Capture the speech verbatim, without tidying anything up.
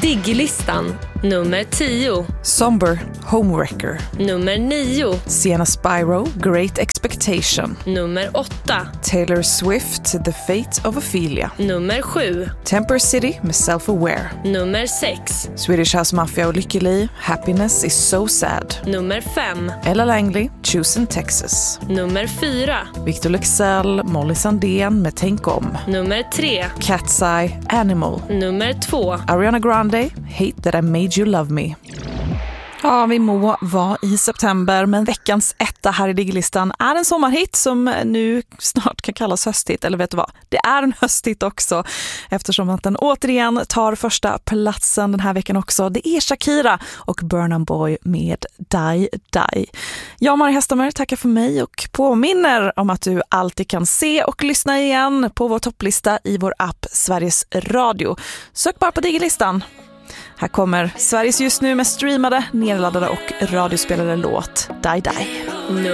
Diggilistan nummer tio. Somber, Homewrecker. Nummer nio. Sienna Spyro, Great Expectation. Nummer åtta. Taylor Swift, The Fate of Ophelia. Nummer sju. Temper City med Self-Aware. Nummer sex. Swedish House Mafia och Lykke Li, Happiness is so sad. Nummer fem. Ella Langley, Choosing Texas. Nummer fyra. Victor Leksell, Molly Sandén med Tänk om. Nummer tre. Cat's Eye, Animal. Nummer två. Ariana Grande, Hate That I Made You Love Me. Ja, vi må vara i september, men veckans etta här i Diggilistan är en sommarhit som nu snart kan kallas hösthit. Eller vet du vad? Det är en hösthit också, eftersom att den återigen tar första platsen den här veckan också. Det är Shakira och Burna Boy med Die Die. Jag, Mari Hästamer, tackar för mig och påminner om att du alltid kan se och lyssna igen på vår topplista i vår app Sveriges Radio. Sök bara på Diggilistan. Här kommer Sveriges just nu mest streamade, nedladdade och radiospelade låt Die Die.